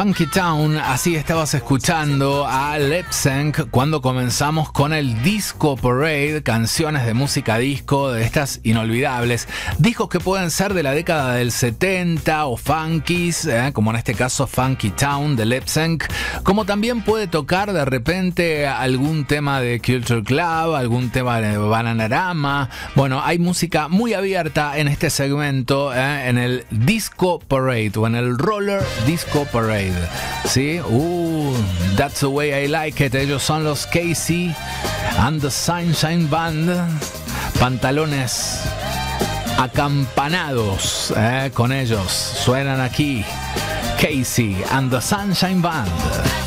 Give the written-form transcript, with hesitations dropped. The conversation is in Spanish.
Funky Town, así estabas escuchando a Lip Sync cuando comenzamos con el Disco Parade, canciones de música disco, de estas inolvidables, discos que pueden ser de la década del 70 o funkies, como en este caso Funky Town de Lip Sync, como también puede tocar de repente algún tema de Culture Club, algún tema de Bananarama. Bueno, hay música muy abierta en este segmento, en el Disco Parade o en el Roller Disco Parade. ¿Sí? That's the way I like it. Ellos son los Casey and the Sunshine Band. Pantalones acampanados, con ellos. Suenan aquí Casey and the Sunshine Band.